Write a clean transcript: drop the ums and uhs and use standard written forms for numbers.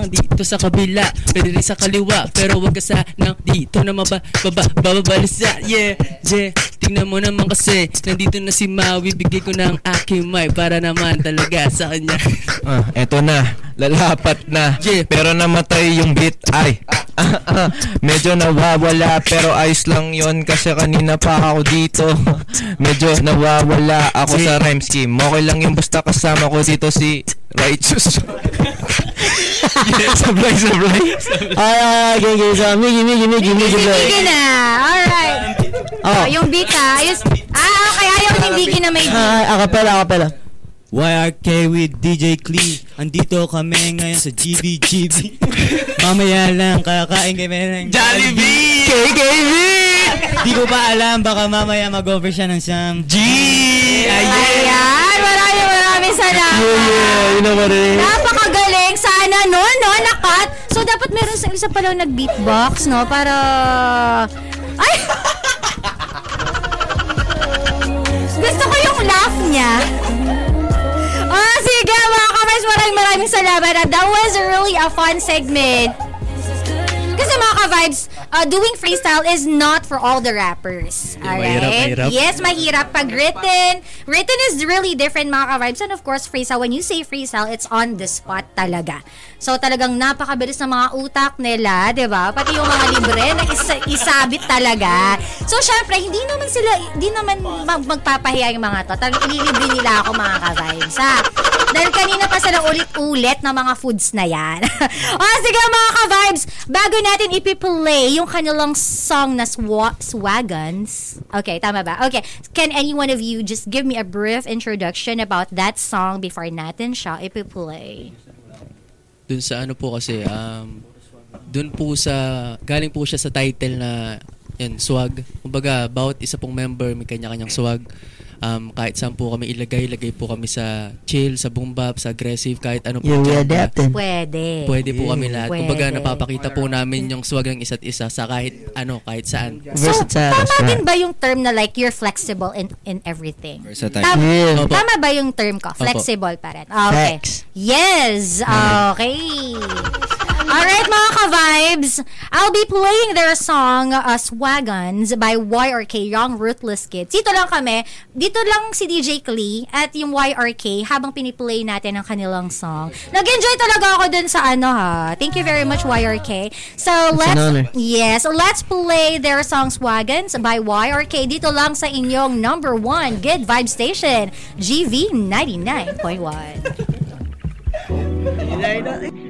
lang dito sa kabila, pwede rin sa kaliwa, pero wag ka sanang dito na bababalisa. Yeah, tingnan mo naman kasi nandito na si Maui, bigay ko ng aking mic para naman talaga sa kanya. Eto na, lalapat na, pero namatay yung beat. Ay, medyo nawawala, pero ayos lang yon kasi kanina pa ako dito. Medyo nawawala ako sa rhyme scheme. Okay lang yung basta kasama ko dito si Righteous. Sablay. Okay. So, Migi na. Alright. Yung beat ayos. Okay. Ayaw yung Migi na may beat. Acapella. YRK with DJ Clee. Andito kami ngayon sa GBGB. Mamaya lang kakain kami ng Jollibee! KKB! Di ko pa alam, baka mamaya mag-over siya ng Sam G! Ayan, maraming salamat. You know what it is? Napakagaling. Sana no, nakat. So, dapat meron sa isa pa lang nag-beatbox, no? Para... Ay! Gusto ko yung laugh niya. Sige mga kamers, maraming salamat. That was really a fun segment. Kasi mga ka-vibes, doing freestyle is not for all the rappers. Alright? Mahirap. Yes, mahirap. Pag written is really different mga ka-vibes. And of course, freestyle, when you say freestyle, it's on the spot talaga. So talagang napakabilis ng mga utak nila, di ba? Pati yung mga libre na isabit talaga. So syempre, hindi naman magpapahiya yung mga to. Talagang ililibre nila ako mga ka-vibes, ha? Dahil kanina pa sila ulit-ulit na mga foods na yan. Sige mga ka-vibes, bago natin ipi-play yung kanilang song na Swagons. Okay, tama ba? Okay, can any one of you just give me a brief introduction about that song before natin siya ipi-play? Dun sa ano po kasi, dun po galing po siya sa title na, yan, swag. Kumbaga, bawat isa pong member may kanya-kanyang swag. Kahit saan po kami ilagay po kami sa chill, sa boom bap, sa aggressive, kahit ano po. Pwede po kami lahat. Kumbaga, napapakita po namin yung swag ng isa't isa sa kahit saan. So, tama din ba yung term na like you're flexible in everything? Tama ba yung term ko? Flexible pa rin. Okay. Yes. Okay. Alright mga ka-vibes, I'll be playing their song Swagons by YRK, Young Ruthless Kids. Dito lang si DJ Clee at yung YRK habang piniplay natin ang kanilang song. Nag-enjoy talaga ako dun sa Thank you very much YRK. So let's play their song Swagons by YRK dito lang sa inyong number 1 Good Vibe Station, GV 99.1.